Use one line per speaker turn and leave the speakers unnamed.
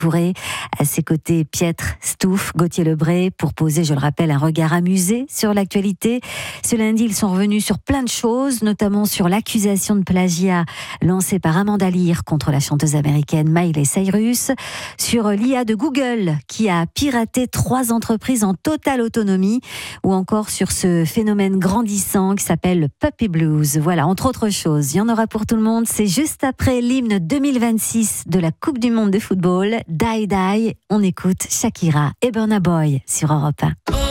Pourré. À ses côtés, Pietre Stouff, Gauthier Lebray, pour poser, je le rappelle, un regard amusé sur l'actualité. Ce lundi, ils sont revenus sur plein de choses, notamment sur l'accusation de plagiat lancée par Amanda Lear contre la chanteuse américaine Miley Cyrus, sur l'IA de Google qui a piraté 3 entreprises en totale autonomie, ou encore sur ce phénomène grandissant qui s'appelle le Puppy Blues. Voilà, entre autres choses. Il y en aura pour tout le monde. C'est juste après l'hymne 2026 de la Coupe du Monde de football. Die Die, on écoute Shakira et Burna Boy sur Europe 1.